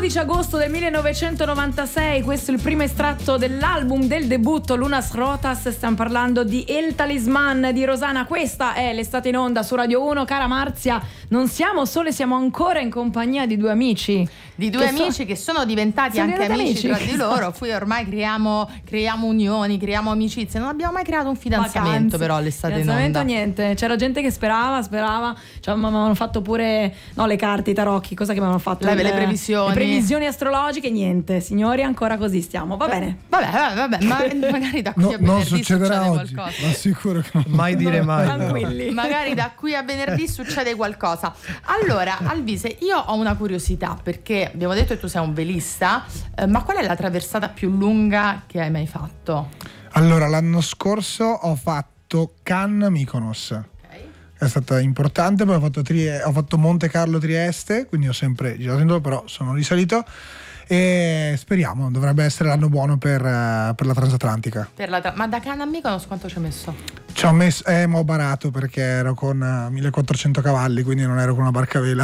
12 agosto del 1996, questo è il primo estratto dell'album del debutto Lunas Rotas. Stiamo parlando di El Talisman di Rosanna. Questa è l'estate in onda su Radio 1. Cara Marzia, non siamo sole, siamo ancora in compagnia di due amici. Di due amici che sono diventati anche amici tra di loro. Qui ormai creiamo unioni, creiamo amicizie. Non abbiamo mai creato un fidanzamento, però l'estate in onda. Niente. C'era gente che sperava. Cioè, mi avevano fatto pure le carte, i tarocchi. Cosa che mi avevano fatto? Le previsioni astrologiche. Niente, signori, ancora così stiamo. Va bene. Vabbè, magari da qui a venerdì non succederà oggi, qualcosa. ma sicuro che non mai dire mai. Tranquilli. Magari da qui a venerdì succede qualcosa. Allora, Alvise, io ho una curiosità, perché abbiamo detto che tu sei un velista, ma qual è la traversata più lunga che hai mai fatto? Allora, l'anno scorso ho fatto Cannes-Mykonos. È stata importante, poi ho fatto Monte Carlo Trieste, quindi ho sempre girato in due, però sono risalito e speriamo, dovrebbe essere l'anno buono per la transatlantica. Ma da Cannes a Mykonos quanto ci hai messo? Ci ho messo, ma ho barato perché ero con 1400 cavalli, quindi non ero con una barca a vela.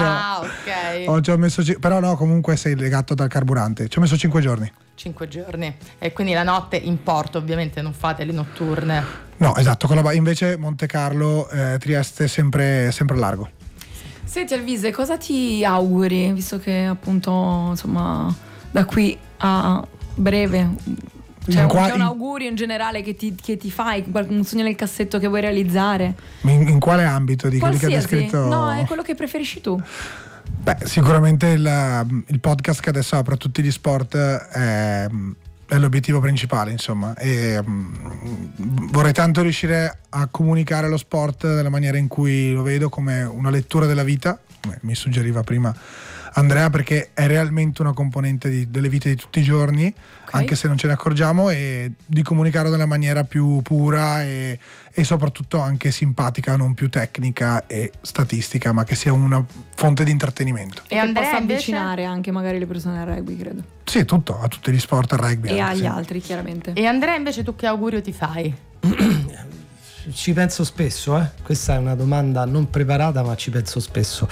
Ok. Ci ho messo, però no, comunque sei legato dal carburante. Ci ho messo 5 giorni. 5 giorni. E quindi la notte in porto, ovviamente non fate le notturne. No, esatto, invece Monte Carlo, Trieste sempre largo. Senti Alvise, cosa ti auguri, visto che appunto insomma da qui a breve c'è un augurio in generale che ti fai, un sogno nel cassetto che vuoi realizzare? In quale ambito di quelli che hai descritto? No, è quello che preferisci tu. Beh, sicuramente il podcast che adesso apre tutti gli sport è l'obiettivo principale, insomma, e vorrei tanto riuscire a comunicare lo sport nella maniera in cui lo vedo, come una lettura della vita, come mi suggeriva prima Andrea, perché è realmente una componente delle vite di tutti i giorni, anche se non ce ne accorgiamo, e di comunicarlo nella maniera più pura e soprattutto anche simpatica, non più tecnica e statistica, ma che sia una fonte di intrattenimento. E Andrea possa avvicinare anche magari le persone al rugby, credo. Sì, a tutti gli sport, al rugby. E agli altri, chiaramente. E Andrea, invece, tu che augurio ti fai? Ci penso spesso, questa è una domanda non preparata, ma ci penso spesso.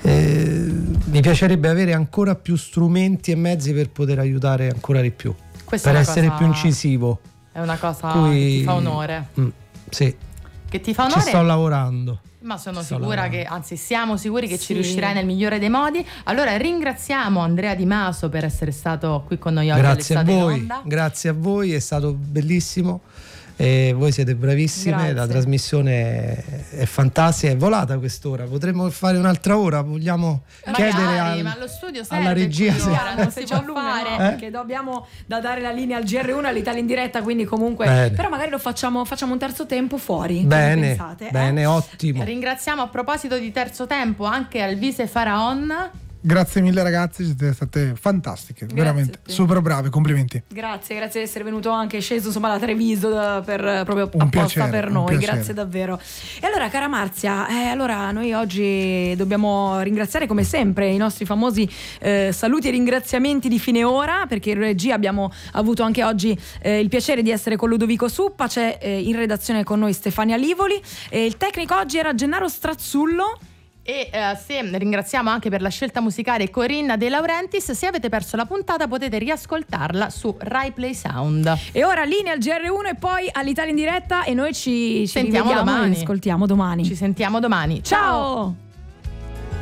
Mi piacerebbe avere ancora più strumenti e mezzi per poter aiutare ancora di più, per essere più incisivo. È una cosa che ti fa onore. Sì. Che ti fa onore? Ci sto lavorando. Ma sono sicura che, anzi siamo sicuri che ci riuscirai nel migliore dei modi. Allora ringraziamo Andrea Di Maso per essere stato qui con noi oggi. Grazie a voi, è stato bellissimo. E voi siete bravissime. Grazie. La trasmissione è fantastica, è volata quest'ora, potremmo fare un'altra ora, vogliamo chiedere ma allo studio alla regia non si può fare, perché dobbiamo dare la linea al GR1 all'Italia in diretta, quindi comunque però magari lo facciamo un terzo tempo fuori. Bene, ottimo. Ringraziamo, a proposito di terzo tempo, anche Alvise Faraon. Grazie mille ragazzi, siete state fantastiche, veramente super brave, complimenti. Grazie di essere venuto, anche sceso insomma da Treviso proprio un apposta piacere, per noi, grazie davvero. E allora cara Marzia, allora noi oggi dobbiamo ringraziare come sempre i nostri famosi saluti e ringraziamenti di fine ora, perché in regia abbiamo avuto anche oggi il piacere di essere con Ludovico Suppa, c'è in redazione con noi Stefania Livoli, il tecnico oggi era Gennaro Strazzullo. E ringraziamo anche per la scelta musicale Corinna De Laurentiis. Se avete perso la puntata potete riascoltarla su Rai Play Sound. E ora linea al GR1 e poi all'Italia in diretta, e noi ci sentiamo domani. Ascoltiamo domani. Ci sentiamo domani. Ciao!